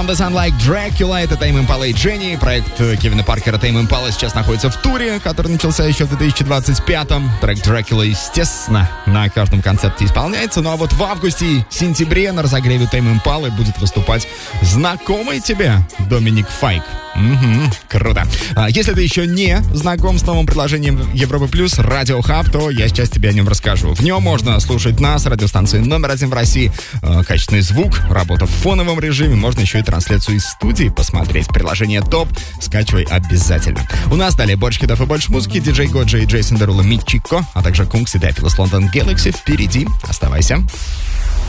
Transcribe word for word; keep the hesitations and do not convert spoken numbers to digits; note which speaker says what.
Speaker 1: From the Sun Like Dracula. Это Tame Impala и Jenny. Проект Кевина Паркера Tame Impala сейчас находится в туре, который начался еще в две тысячи двадцать пятом. Трек Dracula, естественно, на каждом концерте исполняется. Ну а вот в августе и сентябре на разогреве Tame Impala будет выступать знакомый тебе Доминик Файк. Угу, круто. А если ты еще не знаком с новым предложением Европы Плюс, Радио Хаб, то я сейчас тебе о нем расскажу. В нем можно слушать нас, радиостанции номер один в России, э, качественный звук, работа в фоновом режиме, можно еще и трансляцию из студии посмотреть. Приложение ТОП скачивай обязательно. У нас далее больше хитов и больше музыки, диджей Годжи и Джейсон Дерула, Митчико, а также Кункс и Дэфилос Лондон Galaxy. Впереди, оставайся.